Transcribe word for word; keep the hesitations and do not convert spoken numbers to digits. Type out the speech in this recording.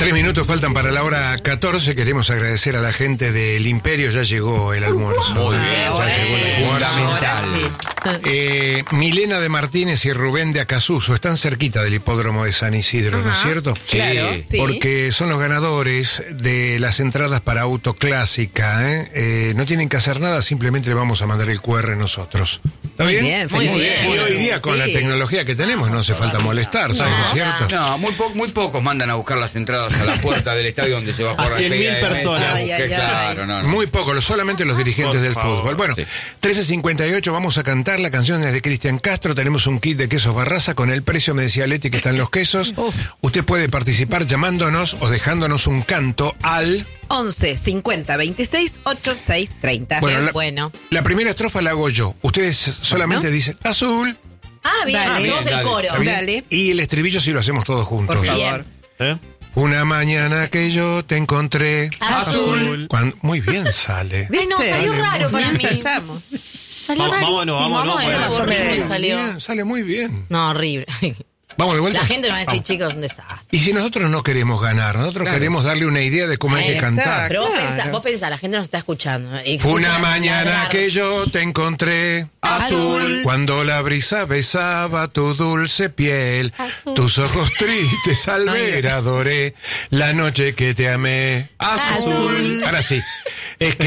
Tres minutos faltan para la hora catorce. Queremos agradecer a la gente del Imperio. Ya llegó el almuerzo. Muy bien, ya llegó el almuerzo. Fundamental. Eh, Milena de Martínez y Rubén de Acasuso están cerquita del hipódromo de San Isidro, Ajá. ¿no es cierto? Sí. Claro, sí. Porque son los ganadores de las entradas para Auto Clásica. ¿eh? Eh, no tienen que hacer nada, simplemente le vamos a mandar el Q R nosotros. ¿Está bien? bien, Muy muy bien. bien. Y hoy día con Sí. la tecnología que tenemos no hace falta molestarse, ¿no, es cierto? No, muy, po muy pocos mandan a buscar las entradas a la puerta del estadio donde se va a jugar A la cien mil despedida de Messi. personas. Ay, ay, Que ay. claro, no, no. Muy poco, solamente los dirigentes Por del favor. fútbol. Bueno, Sí. trece cincuenta y ocho, vamos a cantar la canción de Cristian Castro. Tenemos un kit de quesos Barraza con el precio, me decía Leti, que están los quesos. Usted puede participar llamándonos o dejándonos un canto al... once cincuenta veintiséis ochenta y seis treinta. Bueno, Bien, la, bueno. la primera estrofa la hago yo. Ustedes solamente Bueno. dicen azul. Ah, bien, Dale. hacemos Dale. el coro. ¿Está bien? Dale. Y el estribillo sí lo hacemos todos juntos. Por Bien. favor. ¿Eh? Una mañana que yo te encontré. Azul. Cuando- muy bien sale. Ay, no, salió ¿Viste? raro para mí. Ensayamos. Salió Vamos, rarísimo. vámonos, vámonos, Vamos de nuevo, bueno. horrible salió. Bien, sale muy bien. No, horrible. Vamos de vuelta. La gente me va a decir, Vamos. chicos, un desastre. Y si nosotros no queremos ganar, nosotros Claro. queremos darle una idea de cómo hay Ahí que está. cantar. Pero vos Claro. pensás, vos pensás, la gente nos está escuchando. Y Fue una escucha mañana ladrar. que yo te encontré Azul. cuando la brisa besaba tu dulce piel, tus ojos tristes al ver adoré la noche que te amé. Azul. Ahora sí, es que